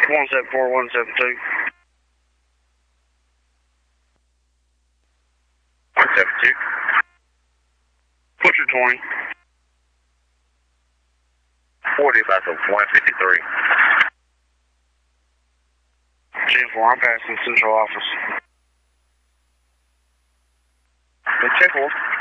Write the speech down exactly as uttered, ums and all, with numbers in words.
one seven four, one seven two. one seven two. Butcher twenty. forty about the one fifty-three. ten four, I'm passing central office. ten four.